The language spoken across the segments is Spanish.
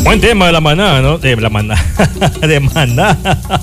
Buen tema de la maná, ¿no? De la maná. De maná.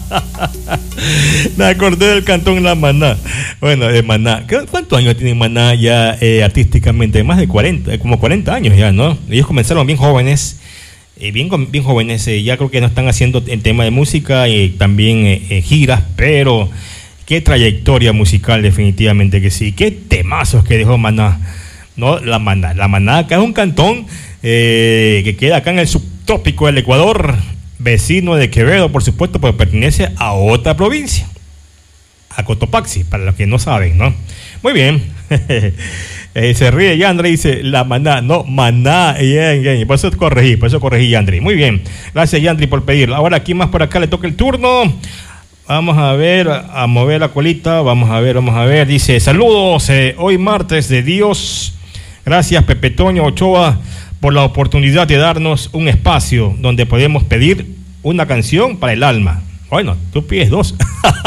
Me acordé del cantón La Maná. Bueno, de Maná. ¿Cuántos años tiene Maná ya artísticamente? Más de 40, como 40 años ya, ¿no? Ellos comenzaron bien jóvenes. Bien jóvenes. Ya creo que no están haciendo el tema de música y también giras, pero qué trayectoria musical, definitivamente que sí. Qué temazos que dejó Maná. No, La Maná. La Maná, acá es un cantón que queda acá en el subtrópico del Ecuador, vecino de Quevedo, por supuesto, pero pertenece a otra provincia, a Cotopaxi, para los que no saben, ¿no? Muy bien. Se ríe Yandri, dice La Maná, no, Maná. Bien. Por eso corregí, Yandri. Muy bien. Gracias, Yandri, por pedirlo. Ahora, aquí más por acá le toca el turno. Vamos a ver, a mover la colita. Vamos a ver. Dice, saludos, hoy martes de Dios. Gracias, Pepe Toño Ochoa, por la oportunidad de darnos un espacio donde podemos pedir una canción para el alma. Bueno, tú pides 2.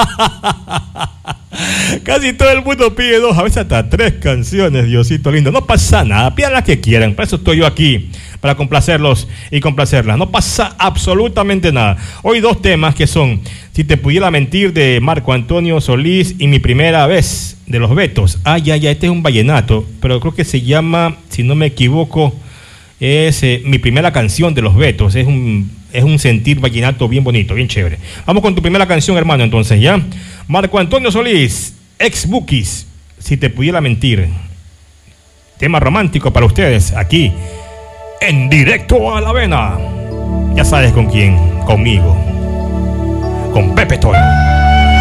Casi todo el mundo pide 2, a veces hasta 3 canciones, Diosito lindo. No pasa nada, pidan las que quieran. Para eso estoy yo aquí, para complacerlos y complacerlas. No pasa absolutamente nada. Hoy 2 temas que son Si te pudiera mentir, de Marco Antonio Solís, y Mi primera vez, de Los Betos. Este es un vallenato, pero creo que se llama, si no me equivoco, es Mi primera canción, de Los Betos. Es un sentir vallenato bien bonito, bien chévere. Vamos con tu primera canción, hermano, entonces, ¿ya? Marco Antonio Solís, ex Bukis, Si te pudiera mentir. Tema romántico para ustedes, aquí, en Directo a la Vena. Ya sabes con quién, conmigo, con Pepe Toño.